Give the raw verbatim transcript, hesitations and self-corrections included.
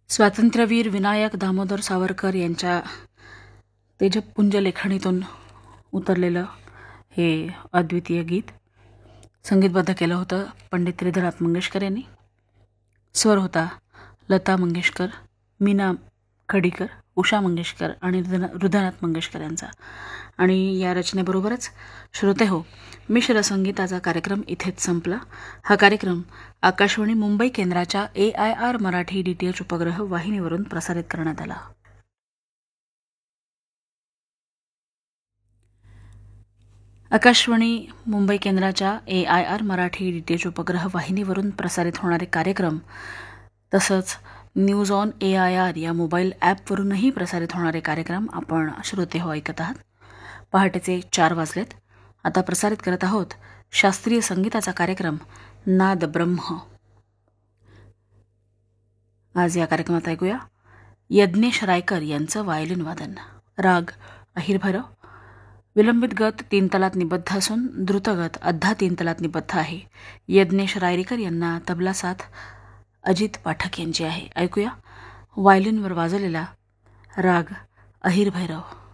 स्वातंत्र्यवीर विनायक दामोदर सावरकर यांच्या तेजपुंज लेखणीतून उतरलेलं हे अद्वितीय गीत संगीतबद्ध केलं होतं पंडित हृदयनाथ मंगेशकर यांनी. स्वर होता लता मंगेशकर, मीना खडीकर, उषा मंगेशकर आणि हृदयनाथ मंगेशकर यांचा. आणि या रचनेबरोबरच श्रोते हो, मिश्र संगीताचा कार्यक्रम इथेच संपला. हा कार्यक्रम आकाशवाणी मुंबई केंद्राच्या ए I R Marathi D T H उपग्रह वाहिनीवरून प्रसारित करण्यात आला. आकाशवाणी मुंबई केंद्राच्या ए I R Marathi D T H उपग्रह वाहिनीवरून प्रसारित होणारे कार्यक्रम तसंच news on A I R या मोबाईल ॲपवरूनही प्रसारित होणारे कार्यक्रम आपण श्रोते हो ऐकत आहात. पहाटेचे चार वाजलेत. आता प्रसारित करत आहोत शास्त्रीय संगीताचा कार्यक्रम नाद ब्रह्म. आज या कार्यक्रमात ऐकूया यज्ञेश रायकर यांचं वायलिन वादन. राग अहिरभैरव. विलंबित गत तीन तलात निबद्ध असून द्रुतगत अध्धा तीन तलात निबद्ध आहे. यज्ञेश रायकर यांना तबला साथ अजित पाठक यांची आहे. ऐकूया वायलिनवर वाजवलेला राग अहिरभैरव.